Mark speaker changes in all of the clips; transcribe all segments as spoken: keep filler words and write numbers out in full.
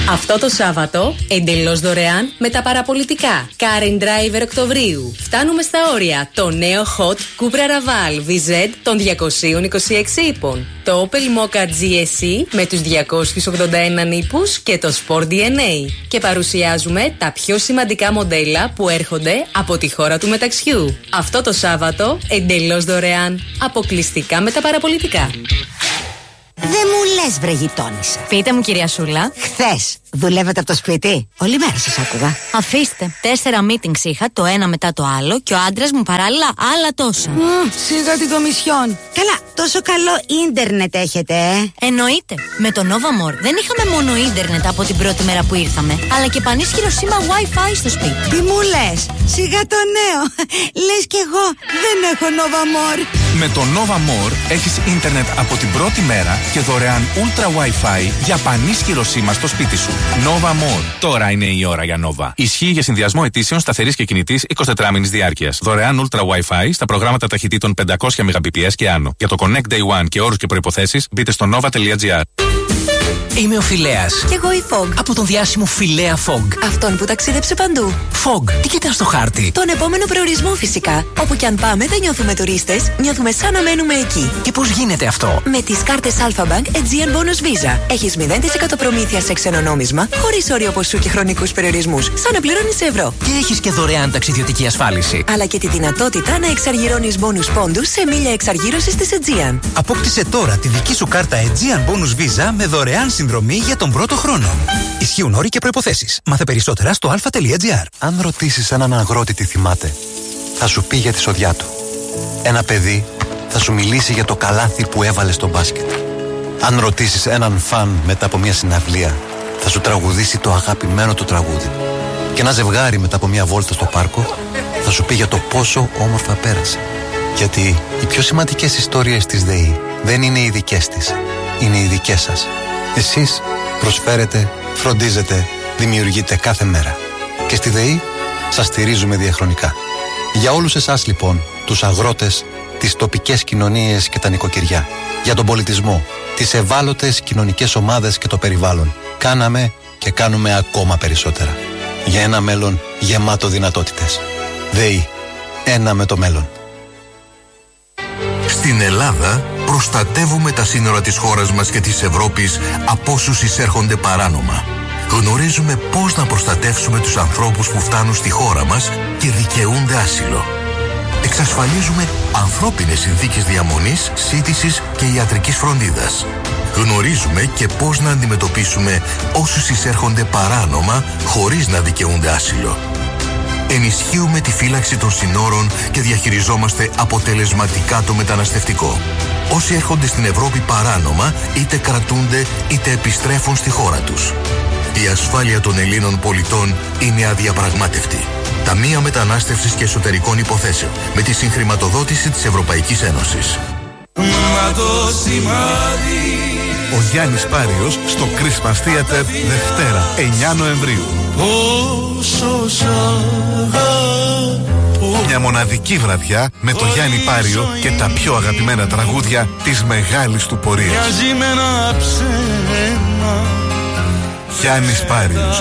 Speaker 1: Αυτό το Σάββατο, εντελώς δωρεάν με τα παραπολιτικά. Car and Driver Οκτωβρίου. Φτάνουμε στα όρια. Το νέο Hot Cupra Raval βι ζετ των διακόσιους είκοσι έξι ύπων. Το Opel Mokka τζι ες ι με τους διακόσιους ογδόντα ένα ύπους και το Sport ντι εν έι. Και παρουσιάζουμε τα πιο σημαντικά μοντέλα που έρχονται από τη χώρα του μεταξιού. Αυτό το Σάββατο, εντελώς δωρεάν. Αποκλειστικά με τα παραπολιτικά.
Speaker 2: Δεν μου λες, βρε γειτόνισσα.
Speaker 3: Πείτε μου, κυρία Σούλα.
Speaker 2: Χθες δουλεύετε από το σπίτι? Όλη μέρα σας άκουγα.
Speaker 3: Αφήστε. Τέσσερα meetings είχα, το ένα μετά το άλλο, και ο άντρας μου παράλληλα άλλα τόσα.
Speaker 2: Mm, σιγά την κομισιόν. Καλά, τόσο καλό ίντερνετ έχετε, ε?
Speaker 3: Εννοείται. Με το Nova More δεν είχαμε μόνο ίντερνετ από την πρώτη μέρα που ήρθαμε, αλλά και πανίσχυρο σήμα Wi-Fi στο σπίτι.
Speaker 2: Τι μου λες? Σιγά το νέο. Λες κι εγώ δεν έχω Nova More.
Speaker 4: Με το Nova More έχεις ίντερνετ από την πρώτη μέρα και δωρεάν Ultra Wi-Fi για πανίσχυρο σήμα στο σπίτι σου. Nova More. Τώρα είναι η ώρα για Nova. Ισχύει για συνδυασμό αιτήσεων σταθερής και κινητής εικοσιτετράμηνης διάρκειας. Δωρεάν Ultra Wi-Fi στα προγράμματα ταχυτήτων πεντακόσια μεγαμπιτ και άνω. Για το Connect Day One και όρους και προϋποθέσεις μπείτε στο nova τελεία gr.
Speaker 5: Είμαι ο Φιλέας.
Speaker 6: Κι εγώ η Fog.
Speaker 5: Από τον διάσημο Φιλέα Fog.
Speaker 6: Αυτόν που ταξίδεψε παντού.
Speaker 5: Fog, τι κοιτάς στο χάρτη?
Speaker 6: Τον επόμενο προορισμό φυσικά. Όπου κι αν πάμε δεν νιώθουμε τουρίστες, νιώθουμε σαν να μένουμε εκεί.
Speaker 5: Και πώς γίνεται αυτό?
Speaker 6: Με τις κάρτες Alpha Bank Aegean Bonus Visa. Έχεις μηδέν τοις εκατό προμήθεια σε ξένο νόμισμα, χωρίς όριο ποσού και χρονικούς περιορισμούς. Σαν να πληρώνεις ευρώ.
Speaker 5: Και έχεις και δωρεάν ταξιδιωτική ασφάλιση.
Speaker 6: Αλλά και τη δυνατότητα να εξαργυρώνεις bonus πόντους σε μίλια εξαργύρωσης της Aegean.
Speaker 7: Απόκτησε τώρα τη δική σου κάρτα Aegean Bonus Visa με δωρεάν συνδρομή για τον πρώτο χρόνο. Ισχύουν όροι και προϋποθέσεις. Μάθε περισσότερα στο αλφα τελεία gr.
Speaker 8: Αν ρωτήσεις έναν αγρότη τι θυμάται, θα σου πει για τη σοδιά του. Ένα παιδί θα σου μιλήσει για το καλάθι που έβαλε στο μπάσκετ. Αν ρωτήσεις έναν φαν μετά από μια συναυλία, θα σου τραγουδήσει το αγαπημένο του τραγούδι. Και ένα ζευγάρι μετά από μια βόλτα στο πάρκο θα σου πει για το πόσο όμορφα πέρασε. Γιατί οι πιο σημαντικές ιστορίες της ΔΕΗ δεν είναι οι δικές της, είναι οι δικές σας. Εσείς προσφέρετε, φροντίζετε, δημιουργείτε κάθε μέρα. Και στη ΔΕΗ σας στηρίζουμε διαχρονικά. Για όλους εσάς λοιπόν, τους αγρότες, τις τοπικές κοινωνίες και τα νοικοκυριά, για τον πολιτισμό, τις ευάλωτες κοινωνικές ομάδες και το περιβάλλον, κάναμε και κάνουμε ακόμα περισσότερα. Για ένα μέλλον γεμάτο δυνατότητες. ΔΕΗ. Ένα με το μέλλον.
Speaker 9: Στην Ελλάδα προστατεύουμε τα σύνορα της χώρας μας και της Ευρώπης από όσους εισέρχονται παράνομα. Γνωρίζουμε πώς να προστατεύσουμε τους ανθρώπους που φτάνουν στη χώρα μας και δικαιούνται άσυλο. Εξασφαλίζουμε ανθρώπινες συνθήκες διαμονής, σύντησης και ιατρικής φροντίδας. Γνωρίζουμε και πώς να αντιμετωπίσουμε όσους εισέρχονται παράνομα χωρίς να δικαιούνται άσυλο. Ενισχύουμε τη φύλαξη των συνόρων και διαχειριζόμαστε αποτελεσματικά το μεταναστευτικό. Όσοι έρχονται στην Ευρώπη παράνομα, είτε κρατούνται είτε επιστρέφουν στη χώρα τους. Η ασφάλεια των Ελλήνων πολιτών είναι αδιαπραγμάτευτη. Ταμεία Μετανάστευσης και Εσωτερικών Υποθέσεων, με τη συγχρηματοδότηση της Ευρωπαϊκής Ένωσης.
Speaker 10: Ο Γιάννης Πάριος στο Christmas Theater Δευτέρα, εννιά Νοεμβρίου. Μια μοναδική βραδιά με τον Γιάννη Πάριο και τα πιο αγαπημένα τραγούδια της μεγάλης του πορείας. Γιάννης Πάριος.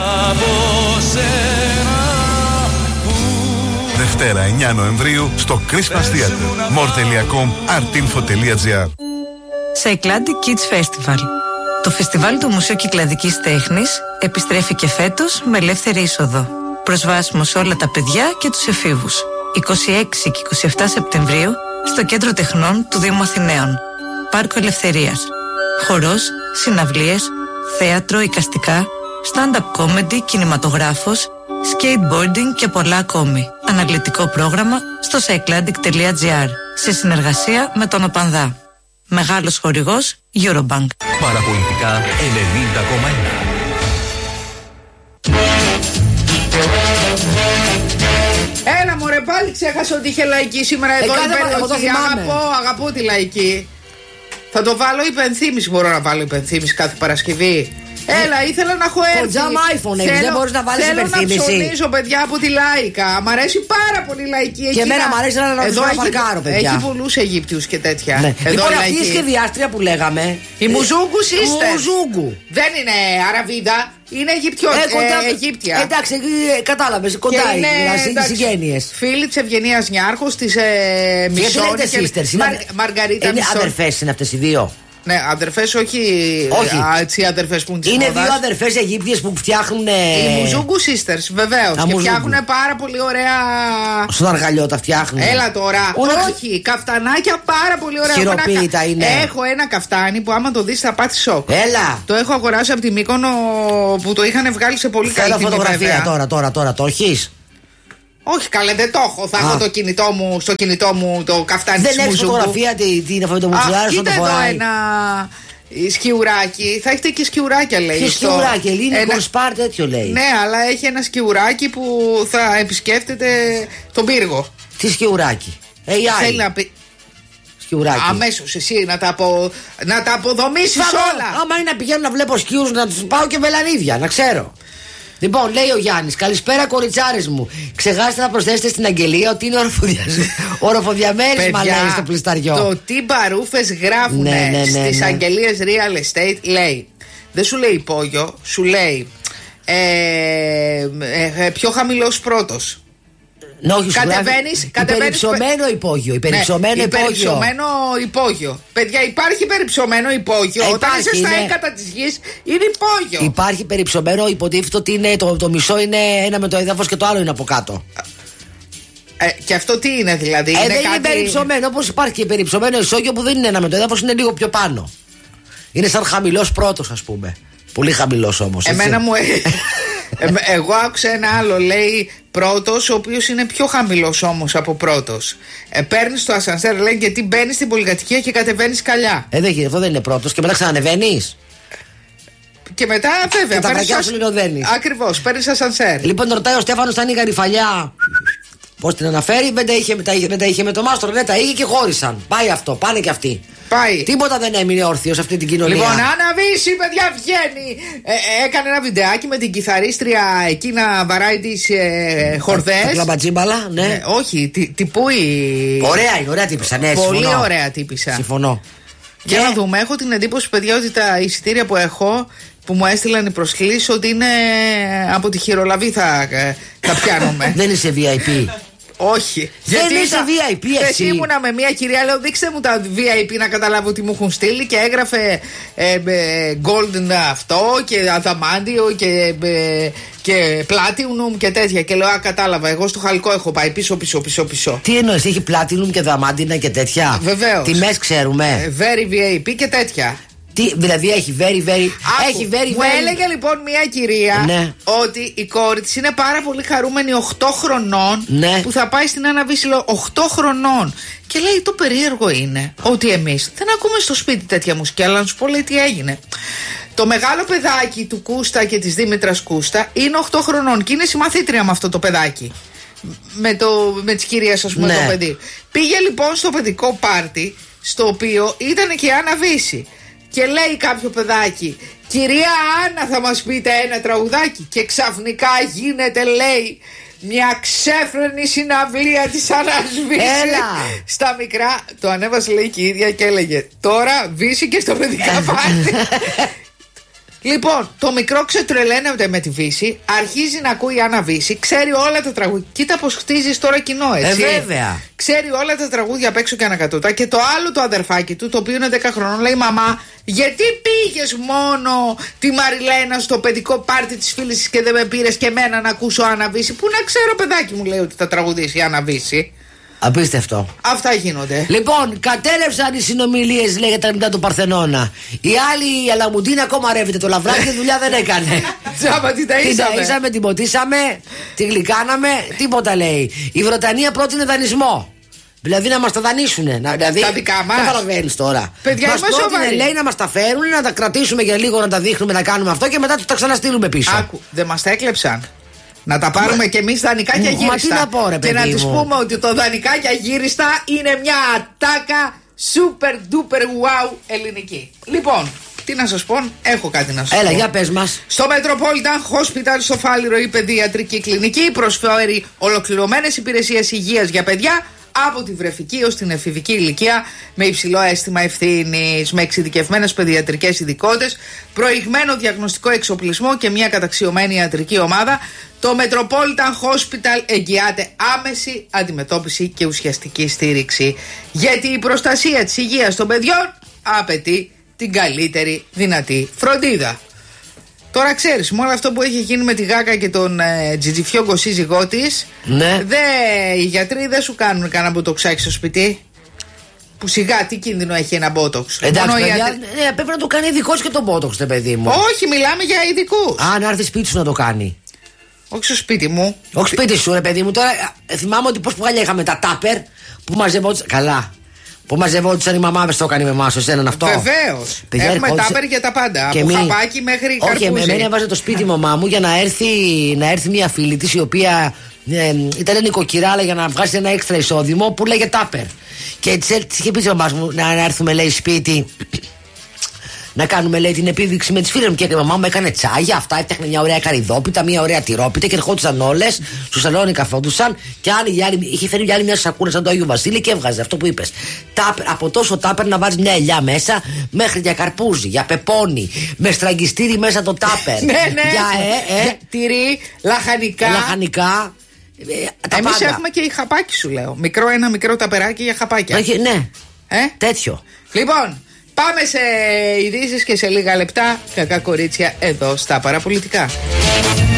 Speaker 10: Δευτέρα εννιά Νοεμβρίου στο Christmas Theater. more τελεία com, artinfo τελεία gr.
Speaker 11: Cycladic Kids Festival. Το φεστιβάλ του Μουσείου Κυκλαδικής Τέχνης επιστρέφει και φέτος με ελεύθερη είσοδο. Προσβάσιμο σε όλα τα παιδιά και τους εφήβους. είκοσι έξι και είκοσι επτά Σεπτεμβρίου στο Κέντρο Τεχνών του Δήμου Αθηναίων. Πάρκο Ελευθερίας. Χορός, συναυλίες, θέατρο, εικαστικά, stand-up comedy, κινηματογράφος, skateboarding και πολλά ακόμη. Αναλυτικό πρόγραμμα στο cycladic τελεία gr σε συνεργασία με τον ΟΠΑΝΔΑ. Μεγάλος χορηγός Eurobank.
Speaker 12: Παραπολιτικά ενενήντα κόμμα ένα.
Speaker 13: Έλα μωρέ, πάλι ξέχασα ότι είχε λαϊκή σήμερα εδώ. Ε, αγαπώ, αγαπώ τη λαϊκή. Θα το βάλω υπενθύμηση, μπορώ να βάλω υπενθύμηση κάθε Παρασκευή. Έλα, ήθελα να έχω έρθει.
Speaker 14: Κοντζάμ iPhone έχεις, δεν μπορείς να βάλεις υπενθύμηση.
Speaker 13: Θέλω να ψωνίζω, παιδιά, από τη Λάικα. Μ' αρέσει πάρα πολύ η Λαϊκή.
Speaker 14: Και εμένα μ' αρέσει να ρωτήσω να παρκάρω, παιδιά.
Speaker 13: Έχει πολλούς Αιγύπτιους και τέτοια.
Speaker 14: Ναι.
Speaker 13: Εδώ
Speaker 14: λοιπόν,
Speaker 13: η
Speaker 14: αυτή η
Speaker 13: Λαϊκή.
Speaker 14: σχεδιάστρια που λέγαμε.
Speaker 13: Η Μουζούγκου Sisters.
Speaker 14: Μουζούγκου.
Speaker 13: Δεν είναι Αραβίδα. Είναι Αιγυπτιό,
Speaker 14: ε, κοντά,
Speaker 13: ε, Αιγύπτια.
Speaker 14: Εντάξει, ε, κατάλαβες, κοντά είναι οι συγγένειες.
Speaker 13: Φίλοι της Ευγενίας Νιάρχος, της ε, Μισόνη.
Speaker 14: Γιατί λέτε sisters, είναι,
Speaker 13: Μαρ, Μαργαρίτα
Speaker 14: είναι
Speaker 13: Μισόνη.
Speaker 14: Αδερφές είναι αυτές οι δύο.
Speaker 13: Ναι, αδερφές, όχι.
Speaker 14: Όχι.
Speaker 13: Α, έτσι, αδερφές που είναι της
Speaker 14: είναι
Speaker 13: μόδας.
Speaker 14: δύο αδερφές Αιγύπτιες που φτιάχνουν.
Speaker 13: Οι Μουζούγκου Sisters, βεβαίως. Και φτιάχνουν πάρα πολύ ωραία.
Speaker 14: Στον αργαλιό τα φτιάχνουν.
Speaker 13: Έλα τώρα.
Speaker 14: Όλα...
Speaker 13: Όχι, καφτανάκια πάρα πολύ ωραία.
Speaker 14: Χειροποίητα είναι.
Speaker 13: Έχω ένα καφτάνι που άμα το δεις θα πάθει σοκ.
Speaker 14: Έλα.
Speaker 13: Το έχω αγοράσει από τη Μύκονο που το είχαν βγάλει σε πολύ καλή τιμή.
Speaker 14: Θέλω φωτογραφία τώρα, τώρα, τώρα. Το έχεις?
Speaker 13: Όχι, καλά, δεν το έχω. Θα
Speaker 14: Α.
Speaker 13: έχω το κινητό μου, στο κινητό μου το καφτάνι της
Speaker 14: Δεν έχεις
Speaker 13: Μουζούγκου.
Speaker 14: φωτογραφία την αυτοβιτομουτσουλάρα στο το
Speaker 13: κοίτα εδώ
Speaker 14: φοράει.
Speaker 13: ένα σκιουράκι. Θα έχετε και σκιουράκια, λέει.
Speaker 14: Τι
Speaker 13: στο-
Speaker 14: σκιουράκι, ελληνικό
Speaker 13: ένα...
Speaker 14: σπάρ τέτοιο λέει.
Speaker 13: Ναι, αλλά έχει ένα σκιουράκι που θα επισκέφτεται τον πύργο.
Speaker 14: Τι σκιουράκι? έι άι.
Speaker 13: Θέλει να πει.
Speaker 14: Σκιουράκι.
Speaker 13: Αμέσως εσύ να τα, απο... να τα αποδομήσεις όλα.
Speaker 14: Άμα είναι να πηγαίνω να βλέπω σκιούς, να τους πάω και βελανίδια, να ξέρω. Λοιπόν, λέει ο Γιάννης, καλησπέρα κοριτσάρες μου. Ξεχάστε να προσθέσετε στην αγγελία ότι είναι οροφοδιαμέρισμα, λέει στο πλυσταριό.
Speaker 13: Το τι μπαρούφες γράφουν
Speaker 14: ναι, ναι, ναι,
Speaker 13: στις
Speaker 14: ναι.
Speaker 13: αγγελίες real estate, λέει. Δεν σου λέει υπόγειο, σου λέει ε, ε, ε, πιο χαμηλός πρώτος.
Speaker 14: Ναι, όχι,
Speaker 13: κατεβαίνεις, κατεβαίνεις.
Speaker 14: Υπερυψωμένο υπόγειο. Υπερυψωμένο
Speaker 13: ναι,
Speaker 14: υπόγειο.
Speaker 13: υπερυψωμένο υπόγειο. Παιδιά, υπάρχει υπερυψωμένο υπόγειο.
Speaker 14: Ε,
Speaker 13: Όταν
Speaker 14: υπάρχει,
Speaker 13: είσαι στα
Speaker 14: είναι.
Speaker 13: έκατα της γης, είναι υπόγειο.
Speaker 14: Υπάρχει υπερυψωμένο, υποτίθεται ότι είναι, το, το μισό είναι ένα με το έδαφος και το άλλο είναι από κάτω.
Speaker 13: Ε, και αυτό τι είναι δηλαδή?
Speaker 14: Ε,
Speaker 13: είναι
Speaker 14: δεν
Speaker 13: κάτι...
Speaker 14: είναι υπερυψωμένο, όπως υπάρχει και υπερυψωμένο ισόγειο που δεν είναι ένα με το έδαφος, είναι λίγο πιο πάνω. Είναι σαν χαμηλός πρώτος, ας πούμε. Πολύ χαμηλός όμως.
Speaker 13: Εμένα μου. Ε, εγώ άκουσα ένα άλλο, λέει πρώτος, ο οποίος είναι πιο χαμηλός όμως από πρώτος. Ε, παίρνεις το ασανσέρ, λέει, γιατί μπαίνεις στην πολυκατοικία και κατεβαίνεις καλιά.
Speaker 14: Ε, δεν, αυτό δεν είναι πρώτος και μετά ξανανεβαίνεις.
Speaker 13: Και μετά, βέβαια.
Speaker 14: Και τα βρακιά σου λινοδένεις.
Speaker 13: Ακριβώς, παίρνεις ασανσέρ.
Speaker 14: Λοιπόν, ρωτάει ο Στέφανος αν η γαριφαλιά. Πώς την αναφέρει, δεν τα είχε, τα είχε, δεν τα είχε με το μάστρο, ναι, τα είχε και χώρισαν. Πάει αυτό, πάνε και αυτοί.
Speaker 13: Πάει.
Speaker 14: Τίποτα δεν έμεινε όρθιο σε αυτή την κοινωνία.
Speaker 13: Λοιπόν, Άννα Βύση, παιδιά, βγαίνει. Ε, ε, έκανε ένα βιντεάκι με την κιθαρίστρια εκεί να βαράει τις ε, χορδές.
Speaker 14: Τα κλαμπατζίμπαλα, ναι.
Speaker 13: Ε, όχι, τι, τυπούει.
Speaker 14: Ωραία είναι, ωραία τύπησα, ναι,
Speaker 13: πολύ
Speaker 14: συμφωνώ.
Speaker 13: ωραία τύπησα.
Speaker 14: Συμφωνώ.
Speaker 13: Για να δούμε, έχω την εντύπωση, παιδιά, ότι τα εισιτήρια που έχω, που μου έστειλαν οι προσκλήσεις, ότι είναι από τη Χειρολαβή θα, θα πιάνομαι.
Speaker 14: Δεν είσαι βι άι πι.
Speaker 13: Όχι.
Speaker 14: Δεν είσαι βι άι πι, εσύ.
Speaker 13: Ήμουνα με μια κυρία, λέω, δείξτε μου τα βι άι πι να καταλάβω τι μου έχουν στείλει, και έγραφε ε, ε, golden αυτό και αδαμάντιο και, ε, και platinum και τέτοια. Και λέω, α, κατάλαβα, εγώ στο Χαλκό έχω πάει πίσω, πίσω, πίσω, πίσω.
Speaker 14: Τι εννοείς, έχει platinum και δαμάντινα και τέτοια?
Speaker 13: Βεβαίως.
Speaker 14: Τιμές ξέρουμε.
Speaker 13: Very βι άι πι και τέτοια.
Speaker 14: Τι, δηλαδή έχει very, very.
Speaker 13: Άκου,
Speaker 14: έχει very,
Speaker 13: μου
Speaker 14: very...
Speaker 13: έλεγε λοιπόν μια κυρία,
Speaker 14: ναι,
Speaker 13: ότι η κόρη της είναι πάρα πολύ χαρούμενη, οκτώ χρονών,
Speaker 14: ναι,
Speaker 13: που θα πάει στην Άννα Βύση. Λέω, οκτώ χρονών. Και λέει, το περίεργο είναι ότι εμείς δεν ακούμε στο σπίτι τέτοια μουσική, αλλά να σου πω, λέει, τι έγινε. Το μεγάλο παιδάκι του Κούστα και της Δήμητρας Κούστα είναι οκτώ χρονών και είναι συμμαθήτρια με αυτό το παιδάκι. Με, το, με τις κυρίες, ας πούμε,
Speaker 14: ναι,
Speaker 13: το παιδί. Πήγε λοιπόν στο παιδικό πάρτι, στο οποίο ήταν και η Άννα Βύση. Και λέει κάποιο παιδάκι, κυρία Άννα, θα μας πείτε ένα τραγουδάκι? Και ξαφνικά γίνεται, λέει, μια ξέφρενη συναυλία της Άννας Βύση. Στα μικρά. Το ανέβασε, λέει, και η ίδια και έλεγε, τώρα Βύση και στο παιδικά πάρτι. Λοιπόν, το μικρό ξετρελαίνεται με τη Βύση, αρχίζει να ακούει η Άννα Βύση, ξέρει όλα τα τραγούδια. Κοίτα πως χτίζεις τώρα κοινό, έτσι.
Speaker 14: Ε, βέβαια.
Speaker 13: Ξέρει όλα τα τραγούδια απ' έξω και ανακατούτα. Και το άλλο το αδερφάκι του, το οποίο είναι δέκα χρονών, λέει, μαμά, γιατί πήγες μόνο τη Μαριλένα στο παιδικό πάρτι της φίλης της και δεν με πήρες και εμένα να ακούσω Άννα Βύση? Πού να ξέρω, παιδάκι μου, λέει, ότι θα τραγουδήσει η Άννα Βύση.
Speaker 14: Απίστευτο.
Speaker 13: Αυτά γίνονται.
Speaker 14: Λοιπόν, κατέρευσαν οι συνομιλίες, λέει, για τα ερμηνεία του Παρθενώνα. Η άλλη, η Αλαμουντίνα, ακόμα ρεύεται το λαβράκι, δουλειά δεν έκανε.
Speaker 13: Τζάμπα, τι τα
Speaker 14: Την ταΐσαμε, την ποτίσαμε, την γλυκάναμε, τίποτα, λέει. Η Βρετανία πρότεινε δανεισμό. Δηλαδή να μας τα δανείσουνε. Να, δηλαδή,
Speaker 13: τα δικά μας.
Speaker 14: Καταλαβαίνεις τώρα.
Speaker 13: Παιδιά,
Speaker 14: μας πρότεινε, λέει, να μας τα φέρουν, να τα κρατήσουμε για λίγο, να τα δείχνουμε, να κάνουμε αυτό και μετά τους τα ξαναστείλουμε πίσω.
Speaker 13: Άκου, δεν μας τα έκλεψαν. Να τα πάρουμε κι εμείς δανεικά και αγύριστα.
Speaker 14: Μα τι να πω, ρε,
Speaker 13: και να
Speaker 14: παιδί
Speaker 13: τους
Speaker 14: μου.
Speaker 13: πούμε ότι το δανεικά και αγύριστα είναι μια ατάκα super duper wow ελληνική. Λοιπόν, Τι να σας πω, έχω κάτι να σας
Speaker 14: Έλα,
Speaker 13: πω.
Speaker 14: για πες μας.
Speaker 13: Στο Metropolitan Hospital στο Φάληρο η παιδιατρική κλινική προσφέρει ολοκληρωμένες υπηρεσίες υγείας για παιδιά από τη βρεφική ως την εφηβική ηλικία με υψηλό αίσθημα ευθύνης, με εξειδικευμένες παιδιατρικές ειδικότητες, προηγμένο διαγνωστικό εξοπλισμό και μια καταξιωμένη ιατρική ομάδα. Το Metropolitan Hospital εγγυάται άμεση αντιμετώπιση και ουσιαστική στήριξη. Γιατί η προστασία της υγείας των παιδιών απαιτεί την καλύτερη δυνατή φροντίδα. Τώρα ξέρεις, με όλο αυτό που έχει γίνει με τη Γάκα και τον ε, Τζιτζιφιόγκο σύζυγό της,
Speaker 14: ναι.
Speaker 13: δε, οι γιατροί δεν σου κάνουν κανένα μποτοξάκι στο σπίτι. Που σιγά, τι κίνδυνο έχει ένα μπότοξ.
Speaker 14: Εντάξει,
Speaker 13: Μόνο
Speaker 14: παιδιά,
Speaker 13: ιατρ...
Speaker 14: ναι, πρέπει να το κάνει ειδικός και τον μπότοξ, τε παιδί μου.
Speaker 13: Όχι, μιλάμε για ειδικούς.
Speaker 14: Α, να έρθει σπίτι σου να το κάνει.
Speaker 13: Όχι στο σπίτι μου.
Speaker 14: Όχι σπίτι σου, ρε παιδί μου. Τώρα ε, θυμάμαι ότι πώς που παλιά είχαμε τα τάπερ που μαζευόντουσαν. Καλά. Που μαζευόντουσαν οι μαμάδες, το έκανε με εμάς, εσέναν αυτό.
Speaker 13: Βεβαίως. Έχουμε
Speaker 14: ερχόντουσε...
Speaker 13: τάπερ για τα πάντα. Από
Speaker 14: μη...
Speaker 13: χαπάκι μέχρι καρπούζι.
Speaker 14: Όχι, εμένα έβαζε το σπίτι η μαμά μου για να έρθει, να έρθει μια φίλη της η οποία ε, ήταν νοικοκυρά, αλλά για να βγάζει ένα έξτρα εισόδημο που λέγε τάπερ. Και της είχε πει η μαμά μου να, να έρθουμε, λέει, σπίτι. Να κάνουμε, λέει, την επίδειξη με τις φίλες μου. Και η μαμά μου έκανε τσάγια, αυτά, έφτιαχνε μια ωραία καρυδόπιτα, μια ωραία τυρόπιτα και ερχόντουσαν όλες, στο σαλόνι καθόντουσαν. Και άλλη, άλλη, είχε φέρει άλλη μια σακούνα σαν το Άγιο Βασίλη και έβγαζε αυτό που είπες. Τάπερ, από τόσο τάπερ να βάζει μια ελιά μέσα, μέχρι για καρπούζι, για πεπόνι, με στραγγιστήρι μέσα το τάπερ.
Speaker 13: Ναι, ναι,
Speaker 14: για, ε, ε,
Speaker 13: για τυρί, λαχανικά.
Speaker 14: Λαχανικά. Ε,
Speaker 13: Εμείς έχουμε και η χαπάκι, σου λέω. Μικρό, ένα μικρό ταπεράκι για χαπάκια.
Speaker 14: Όχι, ναι.
Speaker 13: Ε?
Speaker 14: Τέτοιο.
Speaker 13: Λοιπόν, πάμε σε ειδήσεις και σε λίγα λεπτά. Κακά κορίτσια εδώ στα παραπολιτικά.